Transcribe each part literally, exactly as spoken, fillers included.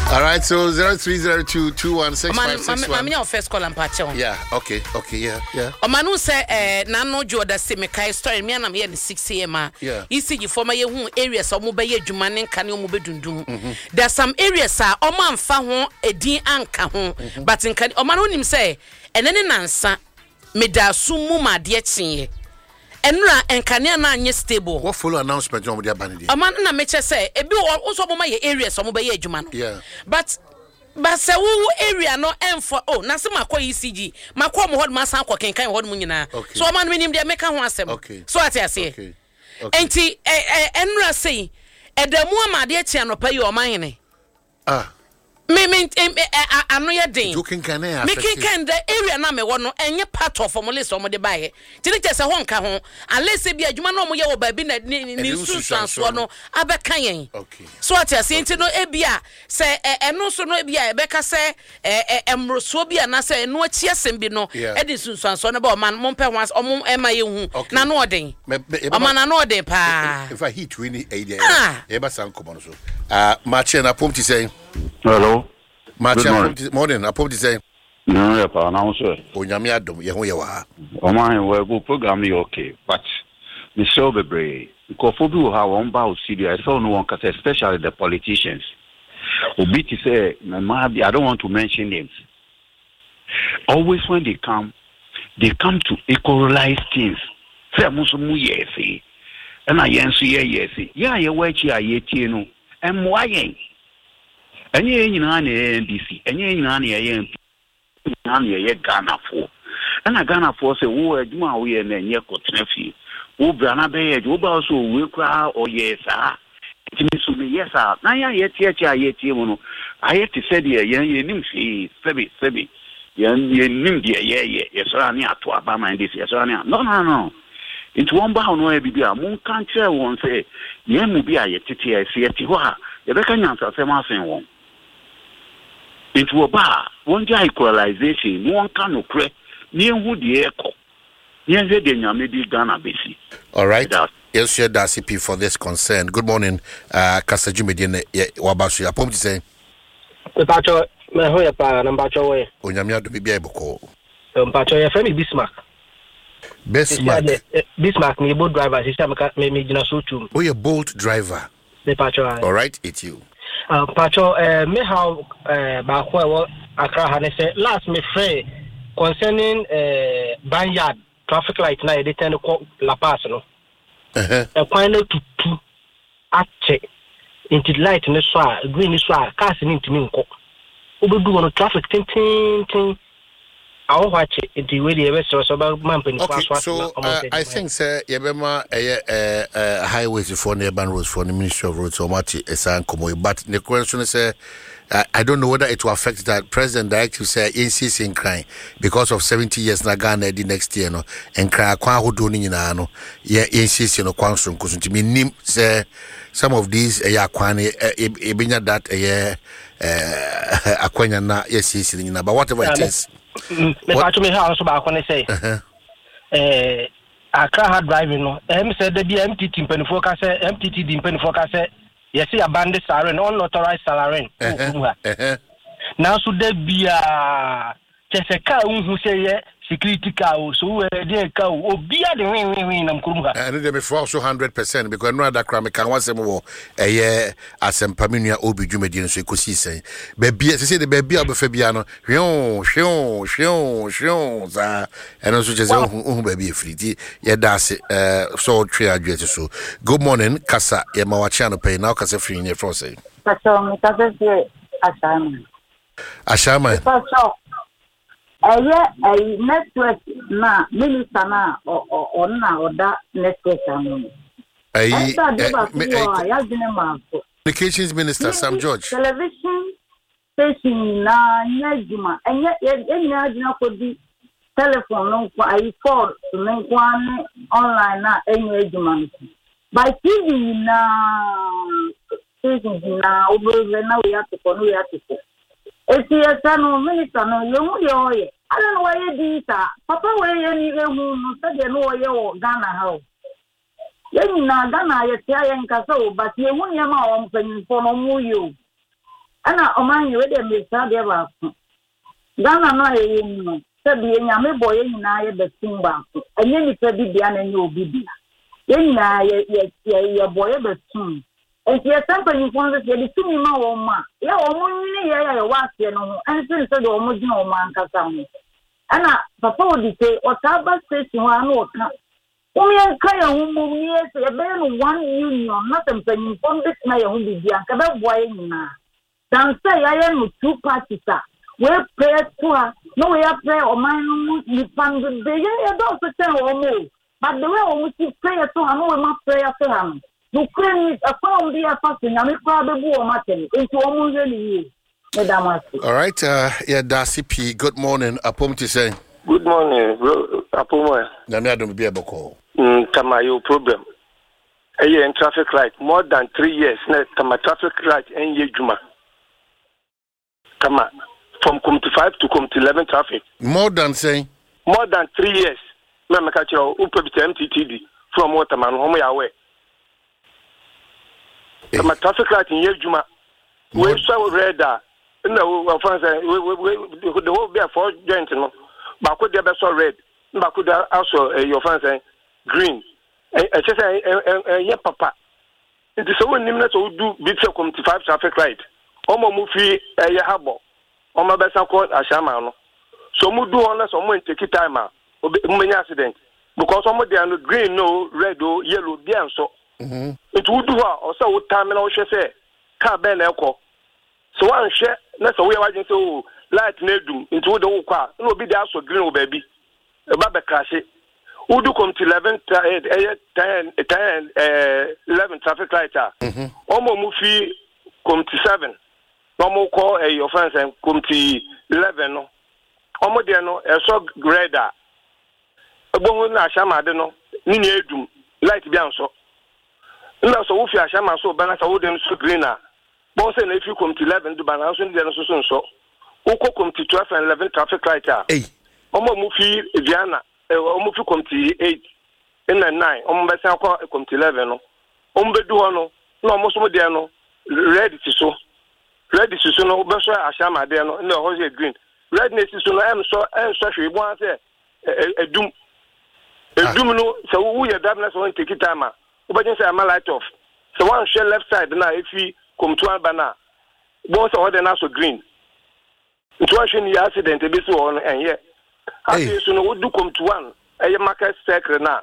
All right, so zero three zero two two one six five six one. Mami, first call and patch on. Yeah, okay, okay, yeah, yeah. Omanu say, eh, Nano Joda say me kai story. Me anam here the six a m. Yeah. You see, you former ye who areas or mobile jumanen kani mube dundum. There's some areas are oman fa ho edi anka ho, but in kan omanu nim say, and then nansa me da sumu ma de chinye. Enra enkania na anye stable. What follow announcement on the abandoned? Oman na meche say, ebi also mama ye areas or mobile jumano. Yeah. But But se wo area no emfo oh na se makwa E C G makwa mo hod masan kwa kenkan hod mu nyina so o man minim de meka ho asem so ate ase okay enti enra sei edamu amade a tia no pa yi o man ne ah me me anu ye den you can can me can the area na me wo no enye part of mo list o mo de bae ti ne se ho nka ho unless be adwuma no mo ye wo ba bi na ni susanso no abeka yen okay so ati ase enti no ebia se eno so no ebia ebeka se emroso bia na se eno achi asem bi no e de susanso no ba o man mo mpe ho o mo ema ye hu na no oden o man na no oden pa if I hit we ni idea e ba san komo no so ah mache na pomti say hello. Good morning. I probably say. No, yeah, pa. Now, sir. Onyami adom. Ye ho ye wa. O man, we go program you okay, but Michelle Bebre, because for people how one bow serious, I saw no one can say, especially the politicians. Obi to say, I don't want to mention names. Always when they come, they come to equalize things. Say, musumu yesi, and I answer yesi. Yeah, you wait here, yeti no, and why? Any in an N D C, any in an A M P, Ghana for. And a Ghana for say, who are you are we and then ye could nephew. Who Brana Bay, who also will cry or yes, ah. It means to me, yes, ah. Now, yet, yet, yet, you I had to say, yeah, you nim see, Sebi, Sebi, you nim, yeah, yeah, yes, I near to Abama and this, yes, I near. No, no, no. Into one bound, no, be a moon can't tell one say, yeah, maybe I yet, I see a tiwa. You reckon answer, say, my saying one. Into a bar, one day equalization, one can no credit, near wood the echo. Near the Denya maybe Ghana basic. All right. Yes, sir, that's C P for this concern. Good morning, uh, Kasaju Medina, Wabashi. I pump to say, Pacho, my hoya pa, Nambacho way. Onyamia to be able to call. Pacho, your friend Bismarck. Bismarck. Bismarck, me boat driver, sister, me, Jina Sutu. Oh, you're boat driver. The Pacho. All right, it's you. Uh, Pacho, uh, me how uh, Bakwa Accra had said last me free concerning uh, Banyard traffic light now they tend to call La Paz, no. Uh-huh. A final to two at into light in the swire, green is swire, casting into me. Ubu do on traffic ting ting ting. I'll watch it into where the rest was about mamping. Okay, so uh, I think, sir, Yabema, a uh, highways for nearby roads for the Ministry of Roads or Mati, a san como, but the question is, uh, I don't know whether it will affect that President directive say insist in crime because of seventy years na Ghana the next year, no, and cry kwa who do ni na no, yeah, insist in a quantum, because to me, nim say some of these, a yaquani, a binya that a year, uh, aquanya na, yes, yes, but whatever it is. Me pacho me house ba ko ne say eh Accra hard driving no em say the M T T mpanifo ka say M T T di mpanifo ka say yes ya bandit siren unauthorized siren now so there be a chese ka unhu say ye security car so we dey car obi a dey win win win nam kurum ha and dey be for also one hundred percent because no other crime can one say mo eh asempa menua obi dwumadi so ekosi sen ba bia say the ba bia obefa bia no hwon hwon hwon hwon za eno so chese ohun ba bia friti ye da se eh so twe adwete so good morning kasa ye ma wachi no pay now kasa free in for say kasa mi kasa se ashama ashama kasa Eye a network na minister na o na oda network anu. Aye. Communications Minister Sam George. Television station na nyajuma. Enye enye ajina ko di telephone no ko ai call no ko online na enye ajuma. By T V na station na obrove na we have to ko no we have to ko. Esi esa no minister no yemu yo ye ala no ye dita papa we ye ni ehu no se de no ye o Ghana ha o ye ni na Ghana ye tia ye nkasa o but ye hu ye ma o mpanyin fo no mu yo ana oman you dey me sa dey ba ko Ghana no aye no se bi nyame boy nyina ye betum ba ko enye ni pe bi bia na nye obi bia ye nyina ye ye ye boy betum enti ye sampa ni fon se ye tumi ma wo ma ye wo mo ni ye ye wa se no ho ense se de wo mo gina wo man kasa ho ana papa odi se o ta ba station wa no ka o mi en ka ye ho mo mi e se be no one union na sampa ni fon bit na ye ho bi bia ka be boy nyina dan say ya ye no two parties a we pray to her no we pray o man no ni pan de ye ye do se ten o mo but the way o mu pray to her no we ma pray to her no pray a found the fasting na me kwa be bu o ma ten into o mu ye ni madam. All right, uh yeah, Darcy P, good morning. Apom to say good morning, bro. Apom na me adom be aboko mm tama your problem eh in traffic light more than three years na tama traffic light en ye juma tama from come to five to come to eleven traffic. More than saying? More than three years. Na me catch you up to M T T D from Waterman home ya way. My traffic light in Yejuma. We saw red da. No, well France we the whole be for joint no. Ba ko dey be so red. Ba ko dey also your France green. E say eh papa. It is so nim na so do bit come to five traffic light. Omo mu fi eh habo. Oma besa ko ashama no so mu do on so mu take time a mu accident because omo dey no green no red o yellow dey anso mhm it would do o so wo time na wo hwe say car be na ekọ so wan hwe na so we wagin so light na edum it would do kwa na obi dey aso green o baby e ba be crash wo do come to eleven ten ten eleven traffic light a mhm omo mu fi come to seven no more call a your friends and come to eleven no omo de no e so grader ebo na ashama de no ni na edum light bi anso na so wo fi ashama so ba na so wo de so green na bon say na if you come to eleven do ba na so de no so so so wo ko come to twelve and eleven traffic light a eh omo mu fi Viana omo fi come to eight and nine omo be san ko come to eleven no omo be do ho no na omo so de no red ti so red is so no be so ashama de no na ho ye green redness is so no em so em so hwe bo an say edum edum no so wo ye dab na so won take time a wo be say am light off so one share left side na if you come to an bana bo so ho de na so green it was in the accident e be so on en ye ati so no wo do come to one e market circle na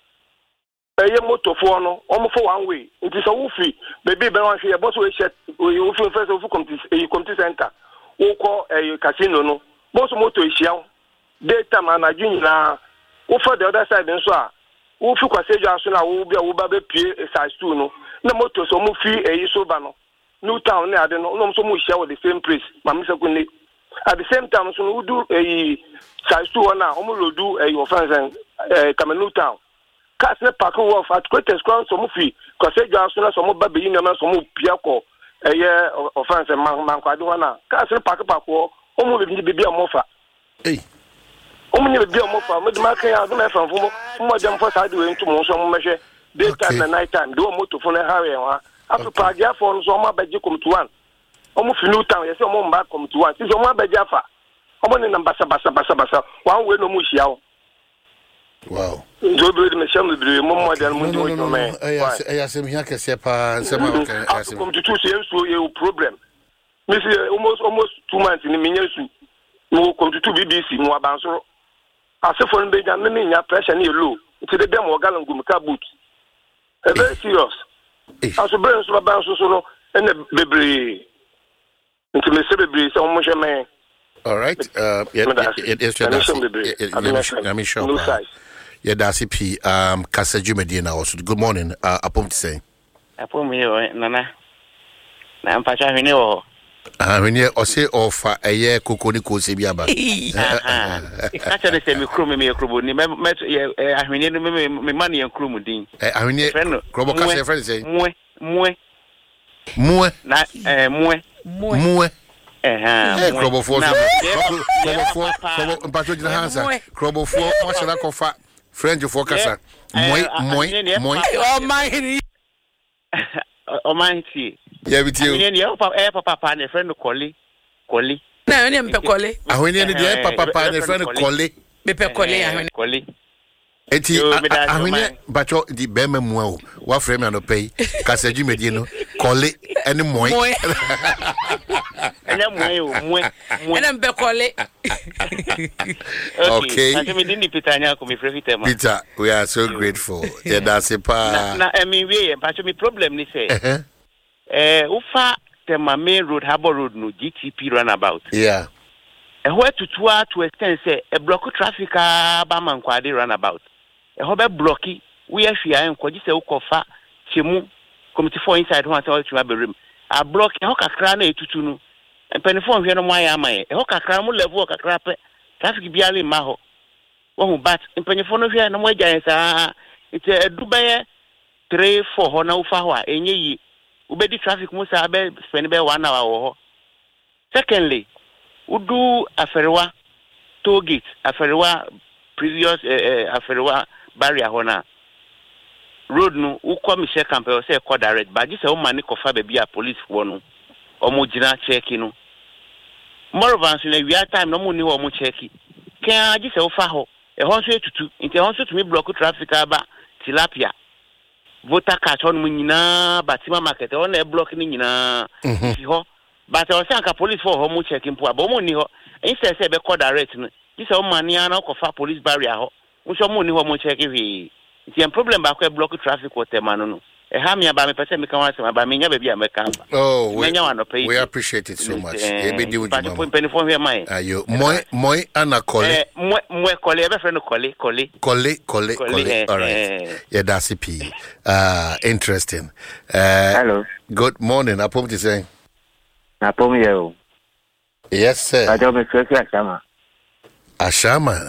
eye motor for no omo for one way it is a wofi baby be wan hwe e boss we shet we wofi first of come to e come to center wo ko e casino no boss motor e hia data man na nyina wo for the other side nso a wo fi kwasejo aso na wo bia wo ba be pie size two no na motor so mo fi e so ba no new town na ade no no so mo hia with the same place mam se ko ni at the same time so wo do e size two na omo lo do e your friends e Kamenu town cars ne park off at greatest ground so mu fi cause you aso na so mu ba be yin na so mu pia ko eye offense man man kwade wana cars ne park park o mu be bi bi amofa eh o mu ni bi amofa mo de ma kan ya do na fan fumo mo dem for side we ntu mo so mo mehwe daytime and night time do motor for na hare wa afi park ya for so mo abaje come to one o mu fi new town ye so mo mba come to one si so mo abaje afa o mo ni number basa basa basa one way no mu hia o. Wow. Jo be me sham be mo mo dan mo do no me. Eh ya se me ya kese pa se ma okay. Come to two years so you problem. Me see almost almost two months ni me nyesu. Mo come to two B B C mo abansoro. Asefo no be jan me nya pressure ni low. Ti de dem o galangum ka boot. E very serious. Aso brain so abanso so no ene bebre. Nti me se bebre se mo hwe me. All right. Uh yeah, it is let me show. Yeah, Darcy P. Um, Kasa Jumedina also. Good morning. Uh, Apom to say. Apom here, Nana. I'm Pacha Vineo. Ah, when you say offer a year, Coconi Cosibiaba. Actually, say me crew me a crew. Met I mean, me money and crew mudin. I mean, Crobocas, friend say, Mue, Mue, Mue, not eh, Mue, Mue. Eh, Crobo four, Crobo four, Patrick Hansa, Crobo four, what's that called fat? French for Casa. Moi, moi, moi. Oh, my. Oh, my. Yeah, with you. Yeah, papa, papa, and a friend of Collie. Collie. No, I am Pecole. I went in the papa and a friend of Collie. Pepecole, Collie. Eti ahwenye bacho di bema mu o wa frame na no pay kasaji medino kole ene moy ene moy o moy ene mbe kole. Okay, I me didn't Peter nya ko me free tema Peter, we are so grateful. Yeah, that's it pa na na me we bacho me problem ni say eh ufa tema main road Harbour Road no G T P runabout. Yeah, e ho tutua to extend say e block traffic ba man kwade runabout. E ho be blocki we ahwia enkoji se ukofa chemu committee for inside one tell you aberim a block e ho kakra na etutu no empenifo hwe no mo aya amaye e ho kakra mo level kakra pe traffic biale ma ho wo hu bat empenifo no hwe no mo agyan sa ite edubaye three four ho na ufa ho a enye yi ubedi traffic mo sa be spend be one hour wo ho. Secondly, udu aferwa toll gate aferwa previous eh, uh, aferwa barrier hona road no ukwa mi share campaign say call direct but this say o mani kofa be bia police for no o mo gina check no more vans na we time no mo ni o mo check kan agi say o fa ho e ho so etutu inte ho so to me block traffic aba tilapia voter card on mo nyina batima market on e block ni nyina fi ho but o say anka police for ho mo check mpo aba o mo ni ho instead say be call direct no this say o mani ana kofa police barrier ho so mo ni ho mo check wi ti problem ba ko block traffic ko tema no no e ha me aba me pese me kan wa se ba me nya ba bia me kan oh we, we appreciate it so much e be di but point penny for here mai ayo moy moy ana kole eh moy moy kole e be friend kole kole kole kole kole all right yeah that's it uh interesting uh hello good morning apom ti say apom yo yes sir I don't me say ashama ashama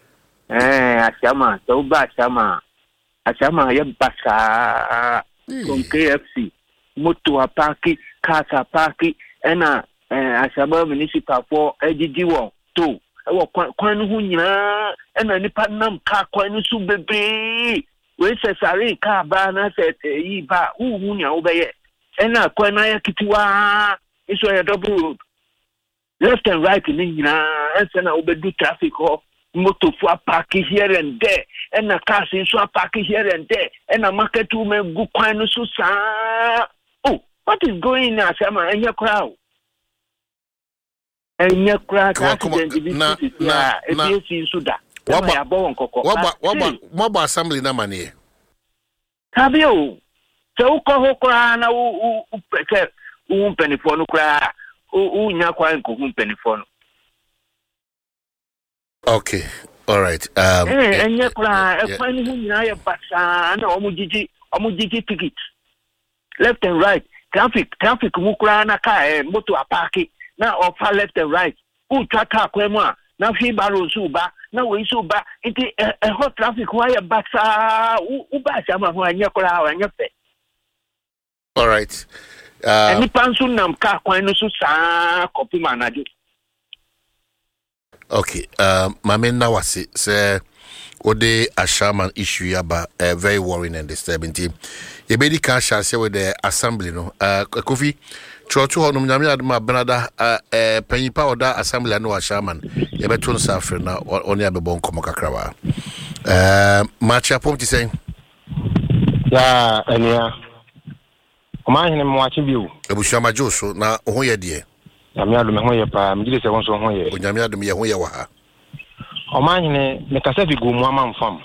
eh ashama so ba ashama ashama ya basa from K F C moto apaki kasa apaki ena eh ashama municipal for ejiji won to e wo kwan hu nyina ena nipa nam ka kwan su bebe we se sare ka ba na se yi ba hu hu nya wo beye ena kwan na ya kitiwa iso ya double road left and right ni nyina ense na wo be do traffic ho motor for park here and there and a car is so park here and there and a market woman go kwan so sa oh what is going on Asama and your crowd and your crowd accident na na na suda waba waba waba waba assembly na manie kabio so ko ho kra na u u peke u penifo no kra u nya kwan ko hu penifo no. Okay, all right. Um, eh, and yet, I find who I have and Omujiji, Omujiji ticket. Left and right, traffic, traffic, Mukrana car, motor parking, now offer left and right. Who track Quema, now she barrel suba, now we suba, it is a hot traffic wire basa, Ubasama, and Yakura and Yafe. All right. And the Pansunam car, Quanusa, copy manager. Okay, um, Mame Nawasi say, Ode Ashaman issue yaba uh, very worrying and disturbing team. You be the cash say with the assembly no. Uh, Kofi, Chotu ho no nyame aduma benada uh, uh, penyipa oda assembly no Ashaman. You be tun safre na oni abebon komo kakrawa. Uh, match apom ti say. Ya enia. Oma hene mo achi biu. Ebushama Joso na ho ye de. Nyame adum ho ye pa mjide se wonso ho ye. Nyame adum ye ho ye wa ha. Omanyene me kasa fi gumu amamfam.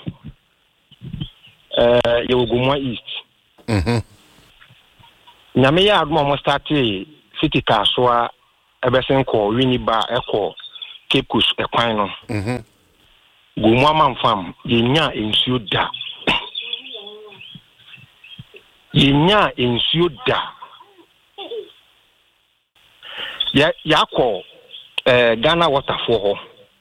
Eh ye gumu east. Mhm. Nyame ya adum mo start city kasoa ebesen ko wini ba eko Cape Coast ekwan no. Mhm. Gumu amamfam ye nya ensuo da. Ye nya ensuo da. Ya yako eh Ghana water for ho.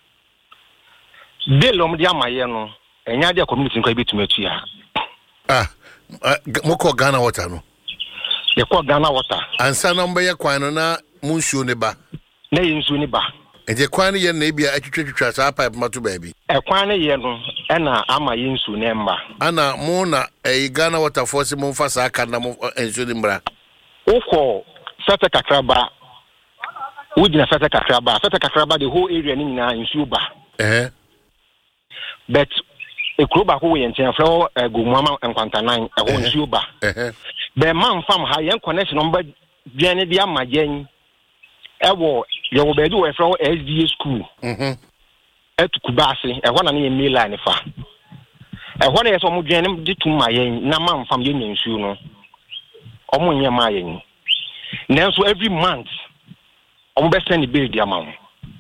Belom dia maye no, enya dia community nko ebetumi atua. Ah, moko Ghana water no. Ye ko Ghana water. Ansa no mbe ye kwan no na munsuo ne ba. Na ye nsuo ne ba. Eje kwan ye na ebia atwetwetwa sa pipe mato ba bi. E kwan ne ye no, e na ama ye nsuo ne mba. Ana mo na e Ghana water force mo mfa sa aka na mo ensuo ne mbra. Oko Sete Kakraba, Ujina Sete Kakraba, Sete Kakraba, the whole area in Nsuba. Eh. But a club who in Tenflow, a Gumama and Quantanine, a whole Nsuba. Eh. The man from high connection number Jenny Diama Jen. Ewo, you will be doing from S D A school. Mm-hmm. At Kubasi, a one and a meal line. A one is almost Jenny did to my Naman from Union Suno. Almost near my now, so every month, I'm best send the bill the amount.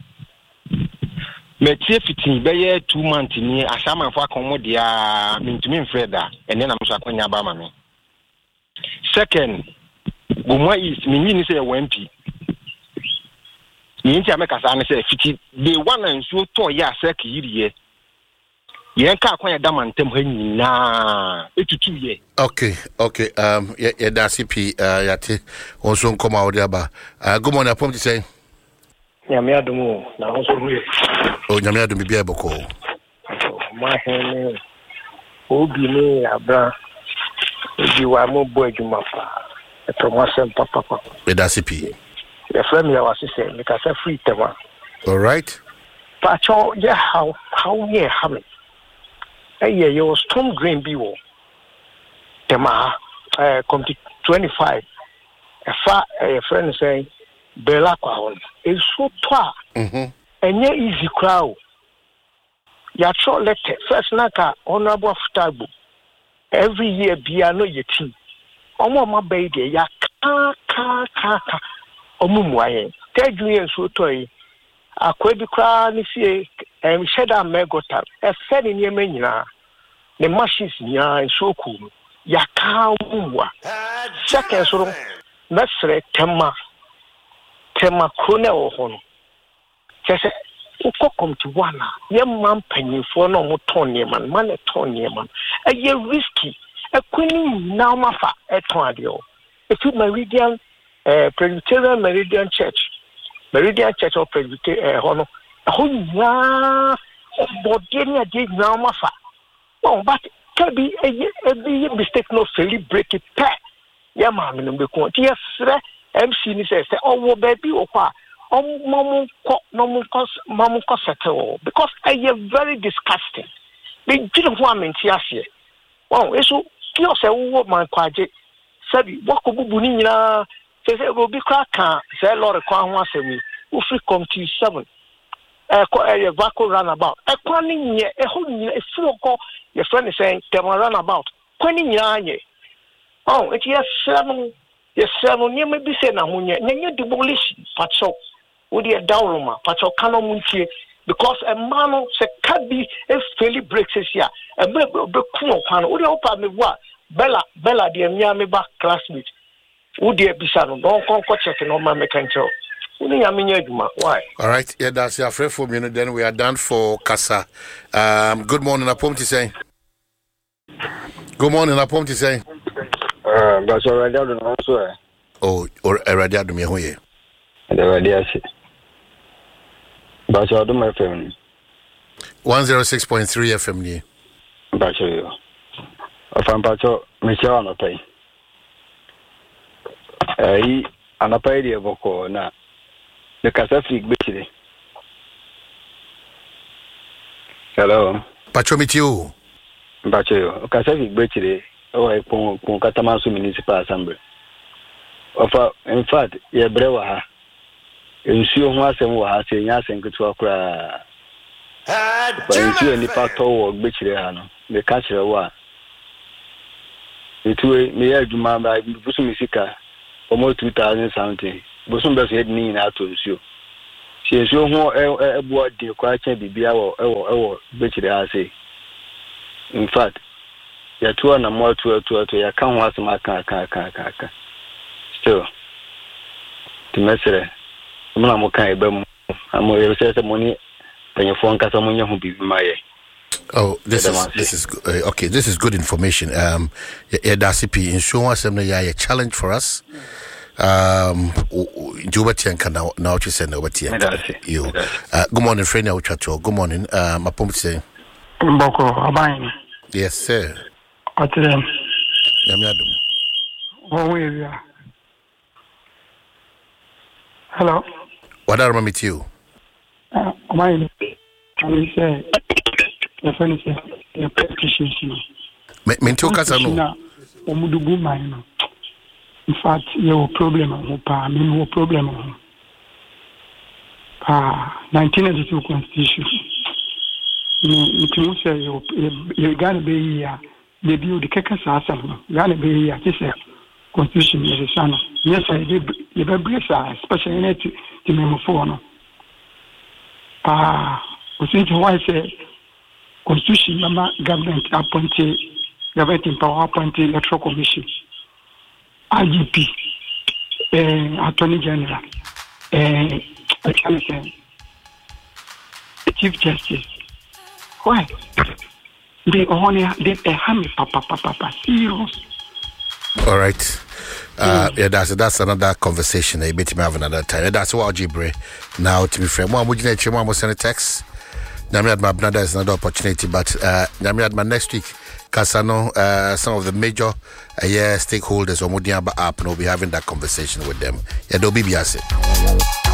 Me fifteen, be two months in here. I saw for accommodate me to me Freda, and then I'm so going to me. Second, Gumwa is me say one P. Me into America, I say fifty. They one and so to ya sek year. Yenka kwanya daman tem hen na etutu ye. Okay, okay. Um, yeah, yeah, that's C P. Uh, yate. Also, come out there, ba. Uh, good morning. Apom to say. Nyame adumo na also ruye. Oh, nyame adumi bia boko. Ma hene. Obi ni abra. Obi wa mo bo adwuma pa. Eto mo asem papa papa. Yeah, that's C P. The friend ya wasi say me ka say free tema. All right. Pacho, yeah, how how yeah, how me. Hey, yeah, your storm green be wo. Tema, uh, come to twenty-five. A far a friend saying, Bella Quahon is so twa. Mm-hmm. And yeah, easy crowd. Ya short letter, first naka, honorable tabu. Every year, be a no ye tea. Omo my baby, ya ka ka ka ka. Omumwaye. Tell you so toy. A quabi crown if ye and shed a megota. A fed in your mania. The machines ya so cool. Ya cow. Second, so that's right. Tema Tema Crone or Hon. Just come to one. Young man penny for no more Tony man, man a Tony man. A year risky. A queen now mafa at Twadio. If you Meridian, uh, Presbyterian Meridian Church. Meridian Church of Presbyterian Honor. Oh, yeah, but getting did now, Mafa. Oh, but can be a mistake, no celebrate it. Yeah, mamma, no, because yes, M C says, oh, baby, or what? Oh, Mamu, no, Mamu Cossetto, because I am very disgusting. They didn't want me to ask you. Oh, it's so close a woman, Quajet. Sabi, what could Bunina? Says it will be cracker, say Lord of Kwan once a week. Who free come to seven. A vaco runabout. A quanning ye, a whole a full call. Your friend is saying, Come on runabout. Quanning ye. Oh, it's yes, seven. Yes, seven. You may be saying, I'm you demolish Pacho. Would you a Dauloma, Pacho Canomunchi? Because a man say can't be a fairly breaks here. A bit of the cool pan. Would you open me what? Bella, Bella, dear Miami back classmate. Would you be son? Don't come checking on my mechanical. Why? All right. Yeah, that's your friend for me. Then we are done for Kasa. Um, good morning, Apom to say. Good morning, Apom to say. Uh, that's already out of answer. Oh, or already out of me. Who The radiation. That's all my family. one oh six point three F M. That's you. If I'm Pacho, Michelle on a pay. Eh, an a pay the vocal now. The Casafic Bitchy. Hello. Pachomitiu. Pacho, Casafic Bitchy. Oh, I pon Catamasu Municipal Assembly. Of in fact, ye brewa. In sure was and was saying yes and good to a cry. But in sure any part or Bitchy, the catcher was. It will me a Juma by Busumisica, almost two thousand something. Busumba said me out to you. She is so more a board, dear, quite a baby or or Bitchy, I say. In fact, you're two and a more to a to a to your count was my car, car, car, car. Still, the message, I'm not more kind of I'm more money than your phone Casamonia who be my. Oh, this is this is uh, okay. This is good information. Um, yeah, that's it. Insurance is a challenge for us. Um, Jubati and Kana now you send over to you. Good morning, friend. Good morning. Um, my pump say. Boko, Abain. Yes, sir. What's them? Yamiadum. Oh, we are. Hello. What are with you? Uh, my name is the friend is a petition. Minto Casano. Omudugu mine. In fact, your problem of no problem. Ah, nineteen eighty-two Constitution. It will say you're gonna be here. They build the Kekas Assam. Gonna be here. This is Constitution is a son. Yes, I did. You have a special in it to memo for. Ah, we think why say Constitution government appointed government power appointed electoral commission. I G P, uh, Attorney General, uh, I can say, Chief Justice. Why? They only they have me, papa, papa, papa, serious. All right. Uh, mm. Yeah, that's that's another conversation. I bet you have another time. Yeah, that's what Jibre. Now, to be fair, more would you need to send a text? Nyamiad Mabnada is another opportunity, but uh, Nyamiad Ma next week. Kasano, uh, some of the major uh, yeah, stakeholders of Mudiamba app, and we'll be having that conversation with them. Yeah, they'll be biased.